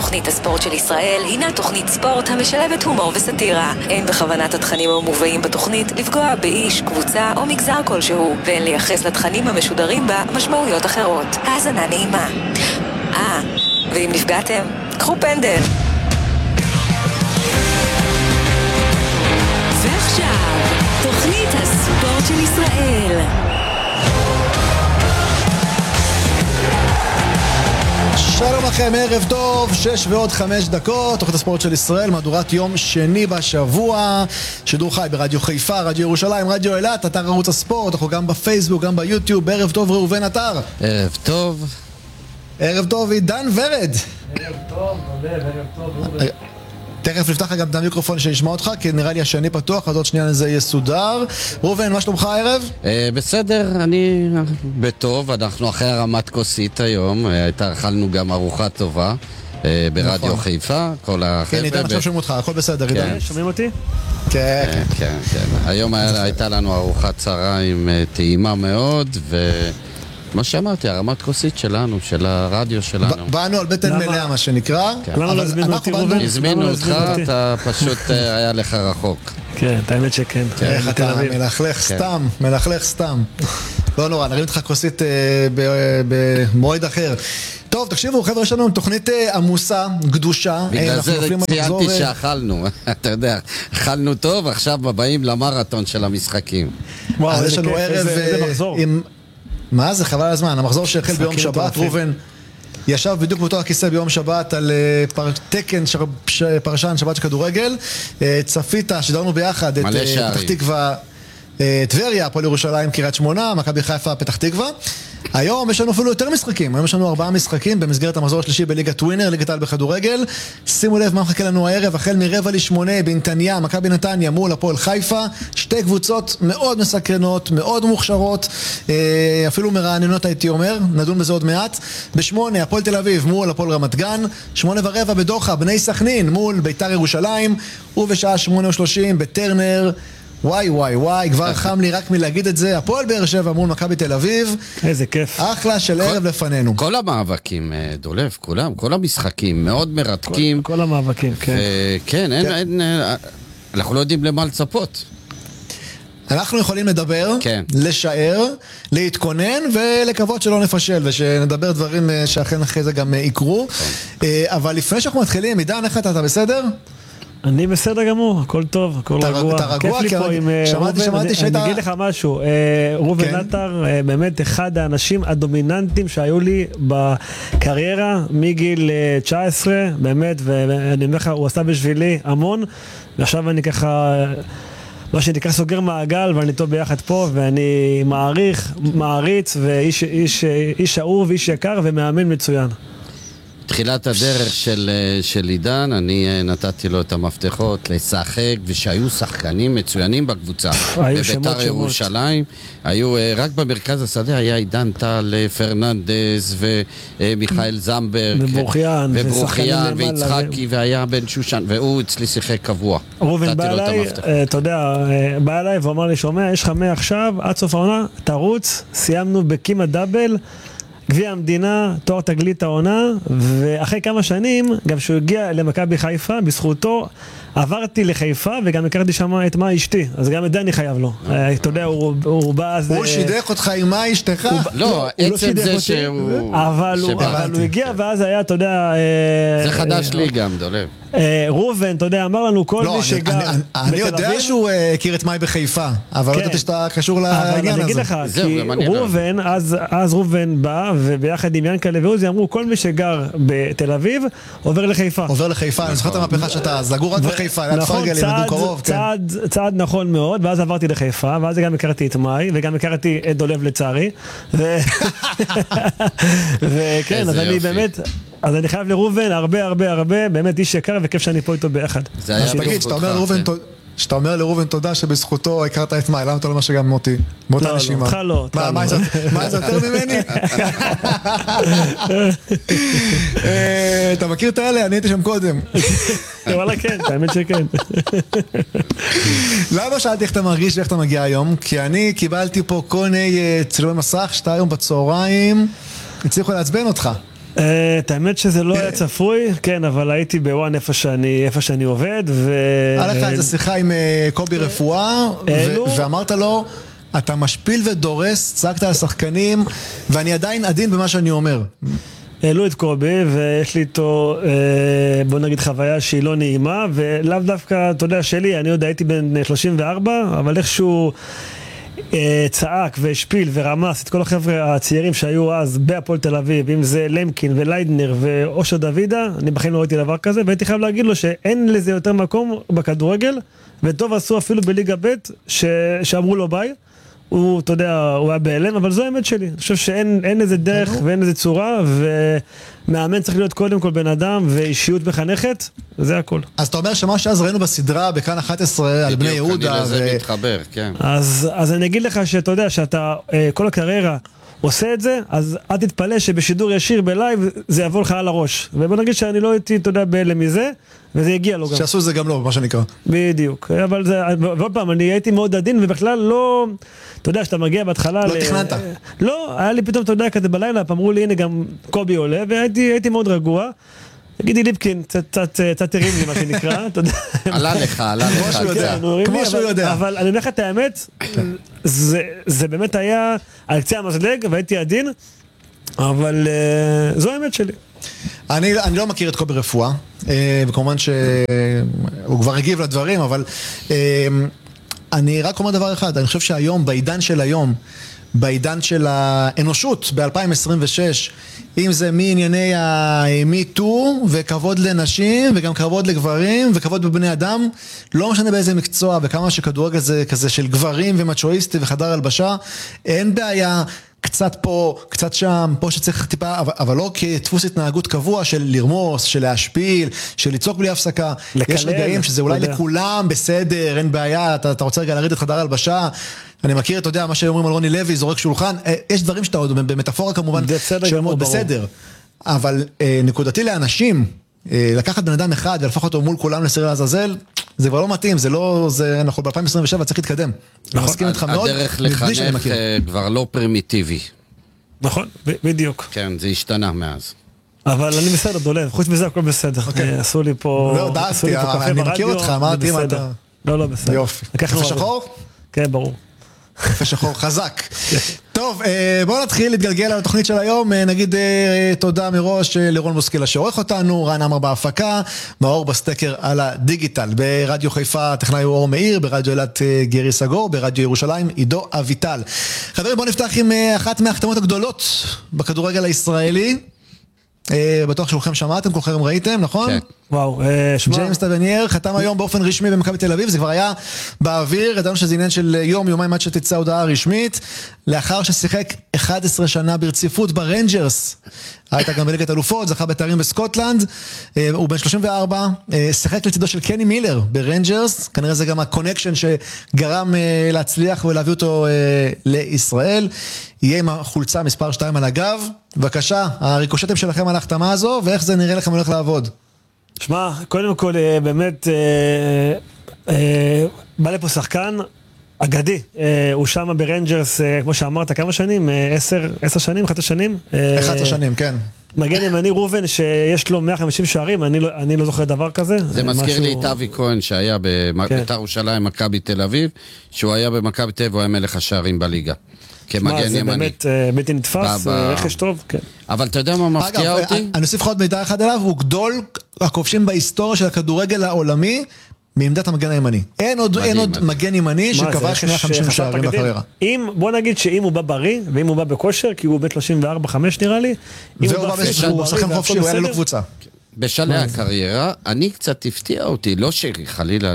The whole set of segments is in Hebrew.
תוכנית הספורט של ישראל הינה תוכנית ספורט המשלבת הומור וסטירה. אין בכוונת התכנים המובאים בתוכנית לפגוע באיש, קבוצה או מגזר כלשהו, ואין לייחס לתכנים המשודרים בה משמעויות אחרות. האזנה נעימה. ואם נפגעתם, קחו פנדל. ועכשיו, תוכנית הספורט של ישראל. שלום לכם, ערב טוב, 6:05, תוכנית הספורט של ישראל, מהדורת יום שני בשבוע, שידור חי ברדיו חיפה, רדיו ירושלים, רדיו אילת, אתר ערוץ הספורט, אנחנו גם בפייסבוק, גם ביוטיוב. ערב טוב ראובן עטר. ערב טוב. ערב טוב עידן ורד. ערב טוב, ערב טוב ראובן. תכף נפתח גם את המיקרופון שנשמע אותך, כי נראה לי השני פתוח, אז עוד שנייה לזה יסודר. ראובן, מה שלומך הערב? בסדר, אני בטוב, אנחנו אחרי הרמת כוסית היום, אכלנו גם ארוחה טובה ברדיו חיפה, כל החבר'ה. כן, עידן, עכשיו שומעים אותך, הכל בסדר, עידן. שומעים אותי? כן. כן. היום הייתה לנו ארוחת צהריים טעימה מאוד, מה שאמרתי, הרמת כוסית שלנו, של הרדיו שלנו. באנו על בטן מלאה, מה שנקרא. למה לא הזמינו אותי ראובן? הזמינו אותך, אתה פשוט היה לך רחוק. כן, האמת שכן. איך אתה מלכלך סתם. לא נורא, נרים אותך כוסית במועד אחר. טוב, תקשיבו, חבר'ה, יש לנו תוכנית עמוסה, גדושה. בגלל זה ציינתי שאכלנו, אתה יודע, אכלנו טוב, עכשיו באים למרתון של המשחקים. אז יש לנו ערב עם... מה זה? חבל הזמן. המחזור שהחל ביום שבת, ראובן ישב בדיוק באותו הכיסא ביום שבת על תקן פרשן שבת של כדורגל. צפית, שדרנו ביחד את פתח תקווה, טבריה, הפועל ירושלים, קריית שמונה, מכבי חיפה, פתח תקווה. היום יש לנו אפילו יותר משחקים. היום יש לנו 4 משחקים במסגרת המחזור השלישי בליגת ווינר, ליגת העל בכדורגל. שימו לב מה מחכה לנו הערב, החל מ7:45 בנתניה, מכבי נתניה מול הפועל חיפה. 2 קבוצות מאוד מסקרנות, מאוד מוכשרות, אפילו מרעננות הייתי אומר, נדון בזה עוד מעט. ב8 הפועל תל אביב מול הפועל רמת גן, 8:15 בדוחה בני סכנין מול ביתר ירושלים, ובשעה 8:30 בטרנר. וואי, כבר חם לי רק מלהגיד את זה. הפועל באר שבע מול מכבי תל אביב. איזה כיף. אחלה של ערב לפנינו. כל המאבקים, דולב, כל המשחקים מאוד מרתקים. כל המאבקים, כן. כן, אנחנו לא יודעים למה לצפות. אנחנו יכולים לדבר, לשער, להתכונן ולקוות שלא נפשל ושנדבר דברים שאכן אחרי זה גם יקרו. אבל לפני שאנחנו מתחילים, עידן, איך אתה בסדר? אני בסדר גמור, הכל טוב, הכל רגוע. אתה רגוע? כיף לי פה עם ראובן. אני אגיד לך משהו, ראובן עטר באמת אחד האנשים הדומיננטיים שהיו לי בקריירה מגיל 19, באמת, ואני אומר לך, הוא עשה בשבילי המון, ועכשיו אני ככה, מה שנקרא סוגר מעגל, ואני טוב ביחד פה, ואני מעריץ, ואיש אהוב, איש יקר, ומאמן מצוין. תחילת הדרך של עידן, אני נתתי לו את המפתחות לשחק, ושהיו שחקנים מצוינים בקבוצה. בביתר ירושלים, היו רק במרכז השדה, היה עידן טל, פרננדס ומיכאל זמברג, וברוכיאן, ויצחקי, והיה בן שושן, והוא אצלי שיחק קבוע. ראובן בא אליי, אתה יודע, בא אליי ואומר לי, שומע, יש לך מעכשיו, עד סוף העונה, תרוץ, סיימנו בקימה דאבל, גביע המדינה, תואר תגלית העונה, ואחרי כמה שנים, גם שהוא הגיע למכבי חיפה, בזכותו עברתי לחיפה, וגם הכרתי שם את מה אשתי, אז גם את זה אני חייב לו. אתה יודע, הוא בא אז... הוא שידך אותך עם מה אשתך? לא, עצם זה שהוא... אבל הוא הגיע, ואז היה, אתה יודע... זה חדש לי גם, דולב. ראובן, אתה יודע, אמר לנו כל מי שגר... אני יודע שהוא הכיר את מאי בחיפה, אבל לא ידעתי שאתה קשור לעניין הזה. אני אגיד לך, כי ראובן, אז ראובן בא, וביחד עם ינקלה ועוזי אמרו, כל מי שגר בתל אביב, עובר לחיפה. עובר לחיפה, אני זוכר את המהפכה שאתה זגור רק בחיפה, ליד פרגל, ילמדו קרוב. צעד נכון מאוד, ואז עברתי לחיפה, ואז גם הכרתי את מאי, וגם הכרתי את דולב לצערי. וכן, אז אני באמת... אז אני חייב לראובן הרבה, באמת איש יקר וכיף שאני פה איתו ביחד. תגיד, שאתה אומר לראובן תודה שבזכותו הכרת את מאי, למה אתה לא אומר שגם מותי? באותה נשימה. אותך לא. מה זה יותר ממני? אתה מכיר את האלה? אני הייתי שם קודם. וואלה כן, האמת שכן. למה שאלתי איך אתה מרגיש ואיך אתה מגיע היום? כי אני קיבלתי פה כל מיני צילומי מסך שאתה היום בצהריים הצליחו לעצבן אותך. את האמת שזה לא היה צפוי, כן, אבל הייתי בוואן איפה שאני עובד, היה לך איזו שיחה עם קובי רפואה, ואמרת לו, אתה משפיל ודורס, צעקת על השחקנים, ואני עדיין עדין במה שאני אומר. העלו את קובי, ויש לי איתו, בוא נגיד, חוויה שהיא לא נעימה, ולאו דווקא, אתה יודע, שלי, אני עוד הייתי בן 34, אבל איכשהו צעק והשפיל ורמס את כל החבר'ה הצעירים שהיו אז בהפועל תל אביב, אם זה למקין וליידנר ואושר דוידה, אני בחיים לא ראיתי דבר כזה, והייתי חייב להגיד לו שאין לזה יותר מקום בכדורגל, וטוב עשו אפילו בליגה ב' שאמרו לו ביי, הוא, אתה יודע, הוא היה בהלם, אבל זו האמת שלי. אני חושב שאין איזה דרך ואין איזה צורה, ומאמן צריך להיות קודם כל בן אדם, ואישיות מחנכת, זה הכל. אז אתה אומר שמה שאז ראינו בסדרה, בכאן 11, על בני יהודה, אני לזה מתחבר, כן. אז אני אגיד לך שאתה יודע, שאתה כל הקריירה עושה את זה, אז אל תתפלא שבשידור ישיר בלייב, זה יבוא לך על הראש. ובוא נגיד שאני לא הייתי, אתה יודע, בהלם מזה, וזה הגיע לו גם. שעשו זה גם לא, מה שנקרא. בדיוק. אבל זה, ועוד פעם, אני הייתי מאוד עדין, ובכלל לא, אתה יודע, שאתה מגיע בהתחלה... לא תכננת. לא, היה לי פתאום, אתה יודע, כזה בלילה, אמרו לי, הנה גם קובי עולה, והייתי מאוד רגוע. תגידי ליפקין, קצת תרים לי, מה שנקרא, אתה יודע. עלה לך. כמו שהוא יודע. אבל אני אומר לך את האמת, זה באמת היה על קצה המזלג, והייתי עדין, אבל זו האמת שלי. אני לא מכיר את קובי רפואה, וכמובן שהוא כבר הגיב לדברים, אבל אני רק אומר דבר אחד, אני חושב שהיום, בעידן של היום, בעידן של האנושות, ב-2026, אם זה מענייני ה-MeToo, וכבוד לנשים, וגם כבוד לגברים, וכבוד בבני אדם, לא משנה באיזה מקצוע, וכמה שכדורגל זה כזה של גברים ומצ'ואיסטי וחדר הלבשה, אין בעיה, קצת פה, קצת שם, פה שצריך טיפה, אבל לא כדפוס התנהגות קבוע של לרמוס, של להשפיל, של לצעוק בלי הפסקה. יש רגעים שזה אולי לכולם בסדר, אין בעיה, אתה רוצה רגע להריד את חדר הלבשה, אני מכיר, אתה יודע, מה שאומרים על רוני לוי, זורק שולחן, יש דברים שאתה עוד, במטאפורה כמובן, שאומרות בסדר. אבל נקודתי לאנשים, לקחת בן אדם אחד ולהפוך אותו מול כולם לסיר לעזאזל, זה כבר לא מתאים, זה לא, אנחנו ב-2027 צריך להתקדם. אני מסכים איתך מאוד. הדרך לחנך כבר לא פרימיטיבי. נכון, בדיוק. כן, זה השתנה מאז. אבל אני בסדר, דולב, חוץ מזה הכל בסדר. עשו לי פה... לא, דעתי, אני מכיר אותך, אמרתי מה אתה... לא, בסדר. יופי. קפה שחור? כן, ברור. קפה שחור חזק. טוב, בואו נתחיל להתגלגל על התוכנית של היום, נגיד תודה מראש לרון מוסקלה שעורך אותנו, רן אמר בהפקה, מאור בסטקר על הדיגיטל, ברדיו חיפה טכנאי אור מאיר, ברדיו אילת גרי סגור, ברדיו ירושלים עידו אביטל. חברים, בואו נפתח עם אחת מהחתמות הגדולות בכדורגל הישראלי, בטוח שכולכם שמעתם, כולכם ראיתם, נכון? כן. וואו, ג'יימס טבנייר חתם היום באופן רשמי במכבי תל אביב, זה כבר היה באוויר, ידענו שזה עניין של יומיים עד שתצא הודעה רשמית, לאחר ששיחק 11 שנה ברציפות ברנג'רס, הייתה גם בליגת אלופות, זכה בתארים בסקוטלנד, הוא בן 34, שיחק לצידו של קני מילר ברנג'רס, כנראה זה גם הקונקשן שגרם להצליח ולהביא אותו לישראל, יהיה עם החולצה מספר 2 על הגב, בבקשה, הריקושטים שלכם על ההחתמה הזו, ואיך זה נראה לכם הולך לעבוד? שמע, קודם כל באמת בא לפה שחקן אגדי, הוא שם ברנג'רס, כמו שאמרת, כמה שנים? 10 שנים? 11 שנים? 11 שנים, כן. מגן ימני ראובן שיש לו 150 שערים, אני לא זוכר דבר כזה. זה מזכיר לי את אבי כהן שהיה בבית"ר ירושלים, מכבי תל אביב, שהוא היה במכבי תל אביב, הוא היה מלך השערים בליגה. כמגן ימני. זה באמת בלתי נתפס, רכש טוב, כן. אבל אתה יודע מה מפתיע אותי? אני אוסיף לך עוד מידע אחד אליו, הוא גדול הכובשים בהיסטוריה של הכדורגל העולמי, מעמדת המגן הימני. אין עוד מגן ימני שכבש 150 שערים בקריירה. בוא נגיד שאם הוא בא בריא, ואם הוא בא בכושר, כי הוא בן 34-5 נראה לי, והוא בא שחקן חופשי, הוא היה לו קבוצה. בשלהי הקריירה, אני קצת הפתיע אותי, לא שחלילה,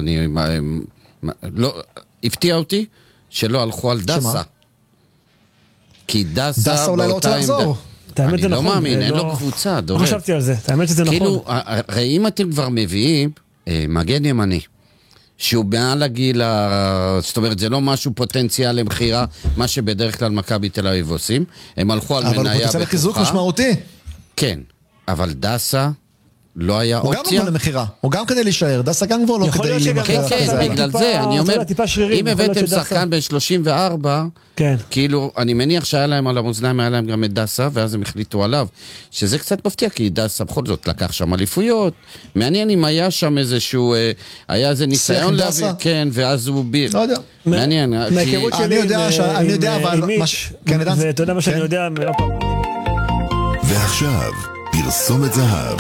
הפתיע אותי שלא הלכו על דסה. כי דסה אולי לא רוצה לחזור. אני לא מאמין, אין לו קבוצה. לא חשבתי על זה, האמת שזה נכון. כאילו, הרי אם אתם כבר מביאים מגן ימני, שהוא מעל הגיל, זאת אומרת, זה לא משהו פוטנציאל למחירה, מה שבדרך כלל מכבי תל אביב עושים, הם הלכו על מניה בטוחה. אבל הוא פוטנציאל לחיזוק משמעותי. כן, אבל דסה, לא היה אופציה. הוא גם לא למחירה, הוא גם כדי להישאר, דסה גם כבר לא כדי להימחר. כן, בגלל זה, אני אומר, אם הבאתם שחקן בין 34, כאילו, אני מניח שהיה להם על המאזניים, היה להם גם את דסה, ואז הם החליטו עליו, שזה קצת מפתיע, כי דסה בכל זאת לקח שם אליפויות, מעניין אם היה שם איזשהו, היה איזה ניסיון להביא, כן, ואז הוא לא יודע. מעניין. מהיכרות שלי אני יודע, אבל... ואתה יודע מה שאני יודע... ועכשיו, פרסומת זהב.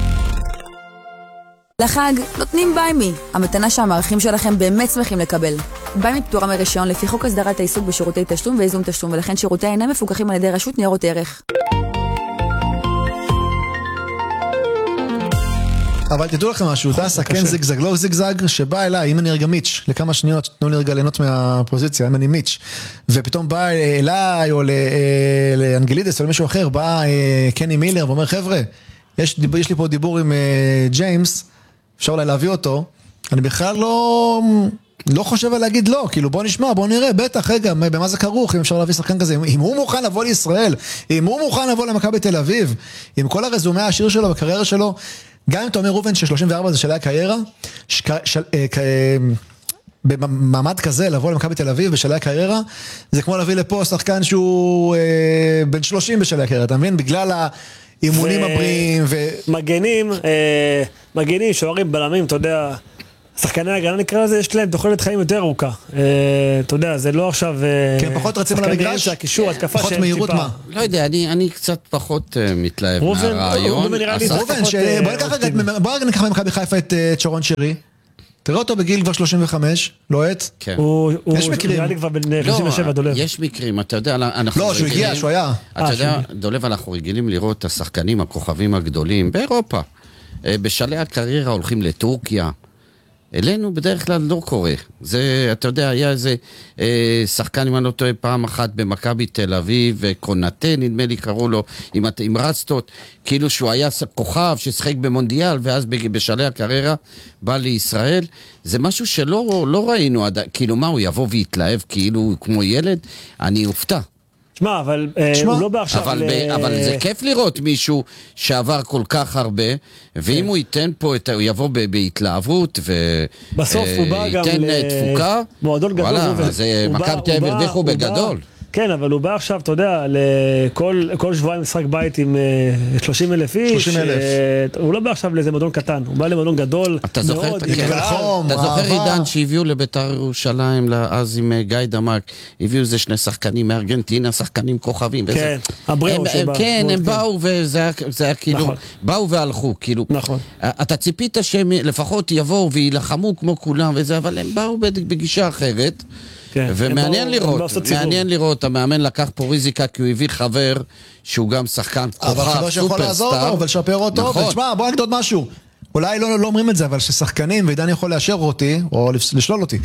לחג נותנים ביימי, המתנה שהמערכים שלכם באמת שמחים לקבל. ביימי פטורה מרישיון לפי חוק הסדרת העיסוק בשירותי תשלום ואיזון תשלום, ולכן שירותי אינם מפוקחים על ידי רשות ניירות ערך. אבל תדעו לכם משהו, דסה כן זיגזג, לא זיגזג, שבא אליי, אם אני רגע מיץ' לכמה שניות, תנו לי רגע ליהנות מהפוזיציה, אם אני מיץ', ופתאום בא אליי, או לאנגלידס, או למישהו אחר, בא קני מילר, ואומר, חבר'ה, יש לי פה דיבור עם ג'יימס, אפשר אולי להביא אותו, אני בכלל לא חושב על להגיד לא, כאילו בוא נשמע, בוא נראה, בטח, רגע, במה זה כרוך, אם אפשר להביא שחקן כזה, אם הוא מוכן לבוא לישראל, אם הוא מוכן לבוא למכבי תל אביב, עם כל הרזומה העשיר שלו בקריירה שלו, גם אם אתה אומר רובן ש34 זה שלי הקריירה, במעמד כזה לבוא למכבי תל אביב בשלי הקריירה, זה כמו להביא לפה שחקן שהוא בן 30 בשלי הקריירה, אתה מבין? בגלל האימונים הבריאים מגנים, שוערים, בלמים, אתה יודע, שחקני הגנה נקרא לזה, יש להם תוחלת חיים יותר ארוכה. אתה יודע, זה לא עכשיו... כן, פחות רצים על המגרש, פחות מהירות מה? לא יודע, אני קצת פחות מתלהב מהרעיון. בוא ניקח ממכבי בחיפה את שרון שרי. תראה אותו בגיל כבר 35, לא את? כן. יש מקרים. נראה לי כבר בין 37 דולב. יש מקרים, אתה יודע, לא, שהוא הגיע, שהוא היה. אתה יודע, דולב, אנחנו רגילים לראות את השחקנים, הכוכבים הגדולים, באירופה. בשלהי הקריירה הולכים לטורקיה. אלינו בדרך כלל לא קורה. זה, אתה יודע, היה איזה שחקן, אם אני לא טועה, פעם אחת במכבי תל אביב, וקונטה, נדמה לי, קראו לו, עם רסטות, כאילו שהוא היה כוכב ששחק במונדיאל, ואז בשלהי הקריירה בא לישראל. זה משהו שלא ראינו, כאילו מה, הוא יבוא ויתלהב כאילו כמו ילד? אני אופתע. שמע, אבל הוא לא בא עכשיו... אבל זה כיף לראות מישהו שעבר כל כך הרבה, ואם הוא ייתן פה, הוא יבוא בהתלהבות, בסוף הוא בא גם תפוקה, מועדון גדול. וואלה, אז מכבי תל אביב הרוויחו בגדול. כן, אבל הוא בא עכשיו, אתה יודע, כל שבועיים משחק בית עם 30,000 איש. 30,000. הוא לא בא עכשיו לאיזה מועדון קטן, הוא בא למועדון גדול מאוד. אתה זוכר עידן שהביאו לביתר ירושלים, אז עם גיא דמק, הביאו איזה שני שחקנים מארגנטינה, שחקנים כוכבים. כן, הבריאו שבא. כן, הם באו וזה היה כאילו, באו והלכו, כאילו. נכון. אתה ציפית שהם לפחות יבואו וילחמו כמו כולם וזה, אבל הם באו בגישה אחרת. ומעניין לראות, המאמן לקח פה ריזיקה כי הוא הביא חבר שהוא גם שחקן כוכב, אבל חבר שיכול לעזור לו ולשפר אותו, ותשמע, בוא נקדוד משהו, אולי לא אומרים את זה, אבל ששחקנים, ועידן יכול לאשר אותי, או לשלול אותי,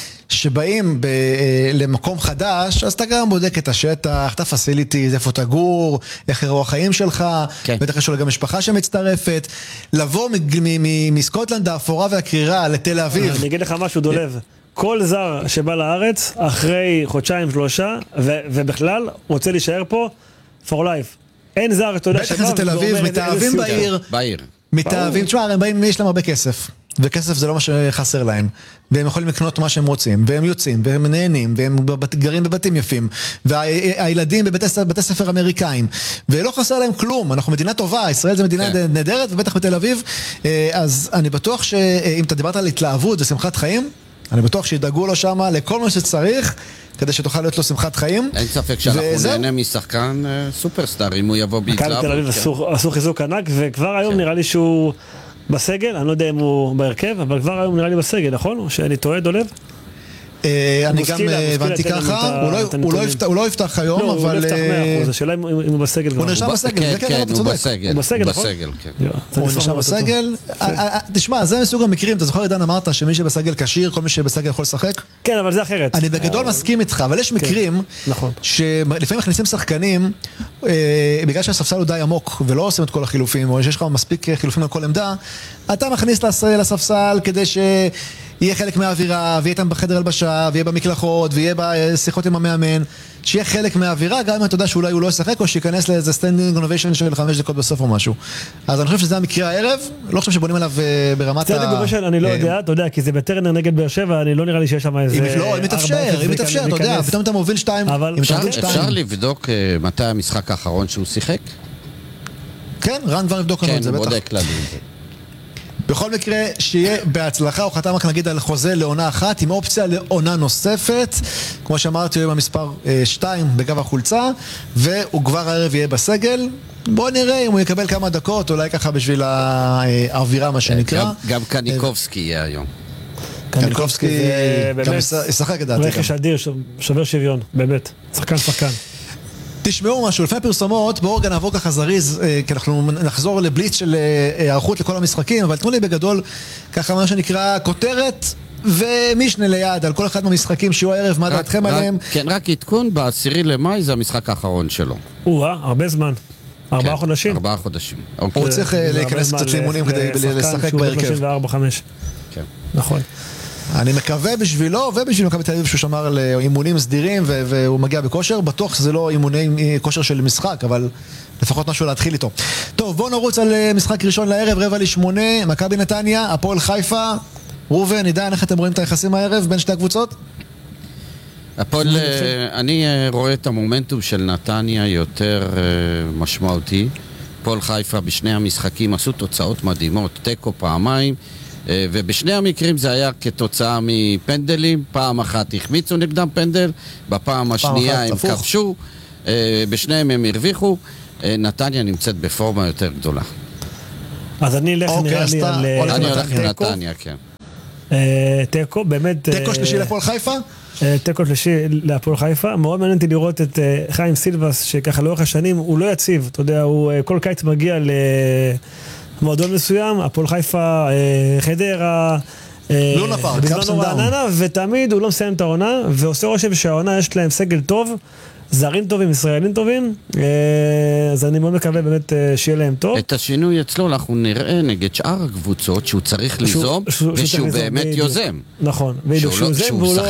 שבאים למקום חדש, אז אתה גם בודק את השטח, את הפסיליטיז, איפה תגור, איך יראו החיים שלך, בטח יש לו גם משפחה שמצטרפת, לבוא מסקוטלנד האפורה והקרירה לתל אביב. אני אגיד לך משהו, דולב. כל זר שבא לארץ, אחרי חודשיים, 3, ובכלל, רוצה להישאר פה, for life. אין זר, אתה יודע, בטח זה תל אביב, מתאהבים בעיר. מתאהבים, תשמע, הם באים, יש להם הרבה כסף. וכסף זה לא מה שחסר להם. והם יכולים לקנות מה שהם רוצים, והם יוצאים, והם נהנים, והם גרים בבתים יפים. והילדים בבתי ספר אמריקאים. ולא חסר להם כלום. אנחנו מדינה טובה, ישראל זה מדינה נהדרת, ובטח בתל אביב. אז אני בטוח שאם אתה דיברת על התלהבות ושמחת חיים, אני בטוח שידאגו לו שם לכל מה שצריך, כדי שתוכל להיות לו שמחת חיים. אין ספק שאנחנו נהנה משחקן סופרסטאר, אם הוא יבוא בהתלהבות. מכבי תל אביב עשו חיזוק ענק, וכבר היום נראה לי שהוא בסגל, אני לא יודע אם הוא בהרכב, אבל כבר היום נראה לי בסגל, נכון? או שאני טועה, דולב? אני גם הבנתי ככה, הוא לא יפתח היום, אבל... הוא לא יפתח 100%, השאלה אם הוא בסגל. הוא נרשם בסגל, כן, הוא בסגל. הוא בסגל, נכון? הוא נרשם בסגל. תשמע, זה מסוג המקרים, אתה זוכר עידן אמרת שמי שבסגל קשיר, כל מי שבסגל יכול לשחק? כן, אבל זה אחרת. אני בגדול מסכים איתך, אבל יש מקרים שלפעמים מכניסים שחקנים, בגלל שהספסל הוא די עמוק, ולא עושים את כל החילופים, או שיש לך מספיק חילופים על כל עמדה, אתה מכניס לספסל כדי ש... יהיה חלק מהאווירה, ויהיה איתם בחדר הלבשה, ויהיה במקלחות, ויהיה בשיחות עם המאמן, שיהיה חלק מהאווירה, גם אם אתה יודע שאולי הוא לא ישחק, או שיכנס לאיזה סטנדינג אינוביישן של 5 דקות בסוף או משהו. אז אני חושב שזה המקרה הערב, לא חושב שבונים עליו ברמת סטנדינג אינוביישן, אני לא יודע, אתה יודע, כי זה בטרנר נגד באר שבע, אני לא נראה לי שיש שם איזה... לא, אם מתאפשר, אתה יודע, פתאום אתה מוביל 2. אפשר לבדוק מתי המשחק האחרון שהוא שיחק? כן, רן כבר לבדוק לנו את זה, בטח. כן, הוא בודק לנו. בכל מקרה, שיהיה בהצלחה, הוא חתם רק נגיד על חוזה לעונה אחת, עם אופציה לעונה נוספת, כמו שאמרתי, הוא יהיה במספר 2 בגב החולצה, והוא כבר הערב יהיה בסגל. בואו נראה אם הוא יקבל כמה דקות, אולי ככה בשביל האווירה, מה שנקרא. גם קניקובסקי יהיה היום. קניקובסקי גם ישחק את דעתי. רכש אדיר, שובר שוויון, באמת, שחקן. תשמעו משהו, לפני הפרסומות, בואו רגע נעבור ככה זריז, כי אנחנו נחזור לבליץ של הערכות לכל המשחקים, אבל תנו לי בגדול, ככה מה שנקרא כותרת ומשנה ליד, על כל אחד מהמשחקים שיהיו הערב, מה דעתכם עליהם? כן, רק עדכון, ב10 למאי זה המשחק האחרון שלו. הרבה זמן. 4 חודשים? 4 חודשים. הוא צריך להיכנס קצת לאימונים כדי לשחק בהרכב. 34-5. כן. נכון. אני מקווה בשבילו ובשביל מכבי תל אביב שהוא שמר על אימונים סדירים והוא מגיע בכושר, בטוח שזה לא אימוני כושר של משחק, אבל לפחות משהו להתחיל איתו. טוב, בואו נרוץ על משחק ראשון לערב, 7:45, מכבי נתניה, הפועל חיפה. ראובן, עידן, איך אתם רואים את היחסים הערב בין שתי הקבוצות? הפועל, אני רואה את המומנטום של נתניה יותר משמעותי. הפועל חיפה בשני המשחקים עשו תוצאות מדהימות, תיקו פעמיים, ובשני המקרים זה היה כתוצאה מפנדלים. פעם אחת החמיצו נגדם פנדל, בפעם השנייה הם כבשו, בשניהם הם הרוויחו. נתניה נמצאת בפורמה יותר גדולה. אז אני אלך נראה לי על... אני הולך לנתניה, כן. תיקו, באמת... תיקו שלישי לפועל חיפה? תיקו שלישי להפועל חיפה. מאוד מעניינתי לראות את חיים סילבס, שככה לאורך השנים הוא לא יציב, אתה יודע, הוא כל קיץ מגיע למועדון מסוים, הפועל חיפה, חדרה, לונה פארק, בזמן רעננה, ותמיד הוא לא מסיים את העונה, ועושה רושם שהעונה יש להם סגל טוב, זרים טובים, ישראלים טובים, אז אני מאוד מקווה באמת שיהיה להם טוב. את השינוי אצלו אנחנו נראה נגד שאר הקבוצות שהוא צריך ליזום, ושהוא באמת יוזם. נכון, שהוא יוזם והוא לא